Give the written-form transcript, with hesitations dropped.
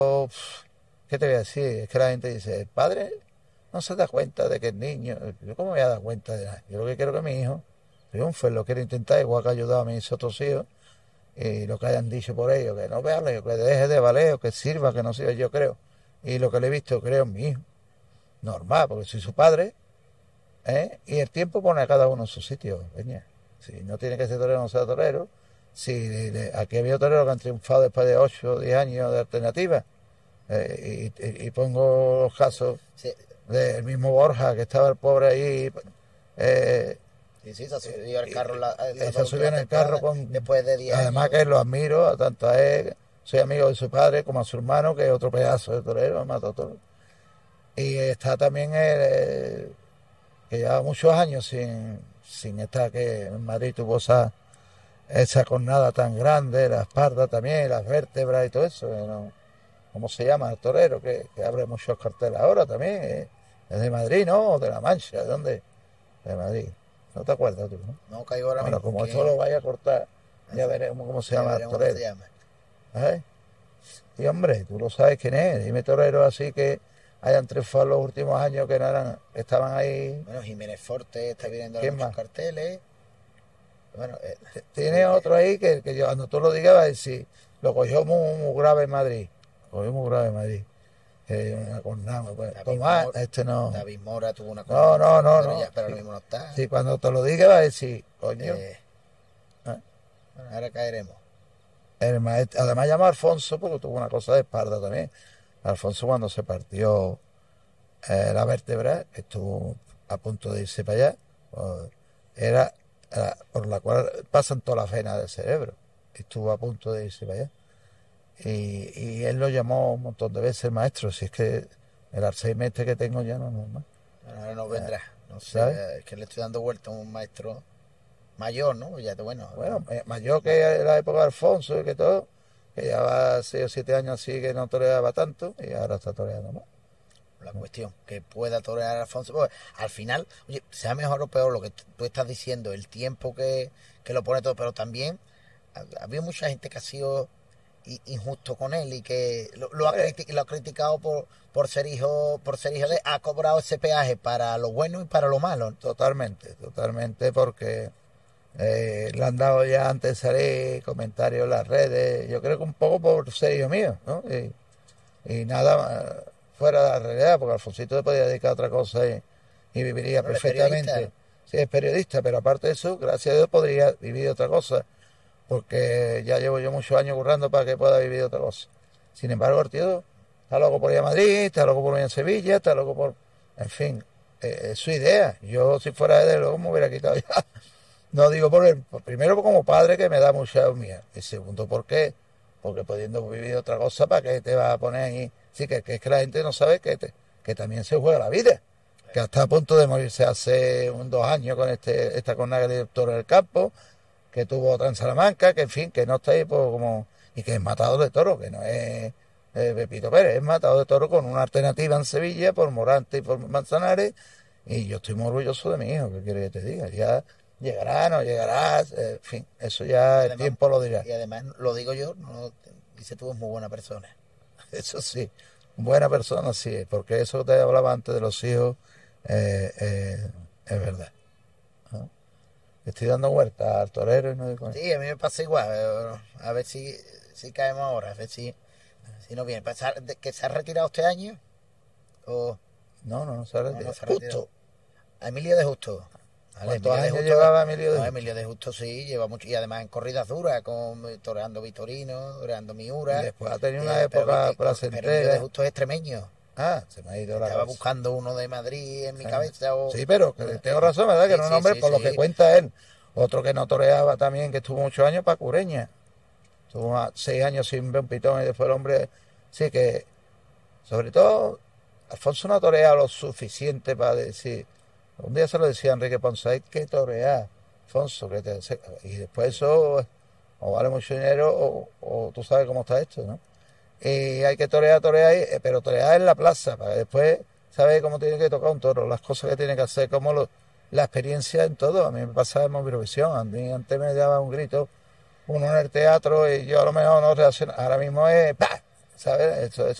¿Qué te voy a decir? Es que la gente dice, el padre no se da cuenta de que el niño... Yo cómo me voy a dar cuenta de nada. Yo lo que quiero que mi hijo triunfe, lo quiero intentar, igual que ha ayudado a mis otros hijos, y lo que hayan dicho por ellos, que no vale, que deje de valer, o que sirva, que no sirva, yo creo. Y lo que le he visto, creo en mi hijo. Normal, porque soy su padre, ¿eh? Y el tiempo pone a cada uno en su sitio, Peña. Si no tiene que ser torero, no sea torero. Si aquí había toreros que han triunfado después de 8 o 10 años de alternativa. Y pongo los casos Sí, del mismo Borja, que estaba el pobre ahí. eh, sí, sí, se ha subido el carro la Se dos subió en últimas el carro temporadas, con... después de 10 Además años. que lo admiro, tanto a él, soy amigo de su padre, como a su hermano, que es otro pedazo de torero, mató todo. Y está también que lleva muchos años sin estar, que en Madrid tuvo esa cornada tan grande, la espalda también, las vértebras y todo eso, ¿no? ¿Cómo se llama? El torero, que abre muchos carteles ahora también, es de Madrid, ¿no? O de La Mancha, ¿de dónde? De Madrid. ¿No te acuerdas tú, no? No caigo ahora Bueno, mismo. como esto lo vaya a cortar, ya veremos cómo se Ya llama el veremos cómo torero. se llama. ¿Eh? Y hombre, tú lo sabes quién es. Dime toreros así que hayan triunfado en los últimos años que no eran, estaban ahí. Bueno, Jiménez Forte está viendo ahora ¿Quién muchos más? carteles. Bueno, Tiene otro ahí que yo, cuando tú lo digas, va a decir, lo cogió muy grave en Madrid. Lo cogió muy grave en Madrid. Una cornada, pues, Tomás, este no. David Mora tuvo una No, cornada, no, no, pero no. ya, pero Sí, ahora mismo no está. sí, cuando te lo diga va a decir, coño. Eh, ¿Eh? bueno, ahora caeremos. El maestro, además llama a Alfonso porque tuvo una cosa de espalda también. Alfonso cuando se partió la vértebra, que estuvo a punto de irse para allá, pues, era por la cual pasan todas las venas del cerebro. Estuvo a punto de irse para allá. Y él lo llamó un montón de veces el maestro, si es que el Alzheimer este que tengo ya no es normal. Bueno, ahora no vendrá. No sé, ¿Sabes? es que le estoy dando vuelta a un maestro mayor, ¿no? Ya, bueno, Bueno, mayor que la época de Alfonso y que todo, que ya va 6 o 7 años así que no toreaba tanto y ahora está toreando más. la cuestión, que pueda torear a Alfonso. Pues, al final, oye, sea mejor o peor lo que tú estás diciendo, el tiempo que lo pone todo, pero también ha habido mucha gente que ha sido injusto con él y que lo ha criticado por ser hijo de, ha cobrado ese peaje para lo bueno y para lo malo. Totalmente, totalmente, porque le han dado ya antes de salir comentarios en las redes, yo creo que un poco por ser hijo mío, ¿no? Y nada fuera de la realidad, porque Alfonsito se podía dedicar a otra cosa y viviría Bueno, perfectamente. Sí, es periodista, pero aparte de eso, gracias a Dios podría vivir de otra cosa, porque ya llevo yo muchos años currando para que pueda vivir de otra cosa. Sin embargo, el tío está loco por ir a Madrid, está loco por ir a Sevilla, está loco por... En fin, es su idea. Yo, si fuera de luego, me hubiera quitado ya. No digo por él, primero como padre, que me da mucha humildad. Y segundo, ¿por qué? Porque pudiendo vivir otra cosa, ¿para qué te vas a poner ahí? Sí, que es que la gente no sabe que también se juega la vida. Que está a punto de morirse hace 2 años con esta cornada de doctor del campo, que tuvo otra en Salamanca, que en fin, que no está ahí pues, como... Y que es matador de toro, que no es Pepito Pérez, es matador de toro con una alternativa en Sevilla, por Morante y por Manzanares, y yo estoy muy orgulloso de mi hijo, ¿qué quiere que te diga? Ya llegará, no llegará, en fin, eso ya el tiempo lo dirá. Y además, lo digo yo, no, dice tú, es muy buena persona. Eso sí, buena persona sí, porque eso que te hablaba antes de los hijos, es verdad. ¿No? Estoy dando vueltas al torero y no digo... Sí, a mí me pasa igual. A ver si caemos ahora, a ver si no viene. ¿Que se ha retirado este año? ¿O No se ha retirado. no se ha retirado? Justo. A Emilio de Justo. Vale, ¿Cuántos Emilio de años Justo, llevaba Emilio de no, Justo? Emilio de Justo sí, lleva mucho. Y además en corridas duras, toreando Vitorino, toreando Y Miura. después ha tenido una época pero Emilio de placentera. Justo es extremeño. Ah, se me ha ido la Estaba cosa. buscando uno de Madrid en mi Sí. cabeza. Sí, pero que tengo razón, ¿verdad? Que Sí, no es un sí, nombre sí, por lo sí. que cuenta él. Otro que no toreaba también, que estuvo muchos años, Paco Ureña. Estuvo 6 años sin ver un pitón y después el hombre... Sí, que sobre todo Alfonso no torea lo suficiente para decir... Un día se lo decía a Enrique Ponce, hay que torear, Alfonso, y después eso o vale mucho dinero o tú sabes cómo está esto, ¿no? Y hay que torear, pero torear en la plaza, para que después saber cómo tiene que tocar un toro, las cosas que tiene que hacer, la experiencia en todo. A mí me pasaba en Movirovisión, a mí antes me daba un grito, uno en el teatro y yo a lo mejor no reaccionaba, ahora mismo es ¡pah! ¿sabes? Eso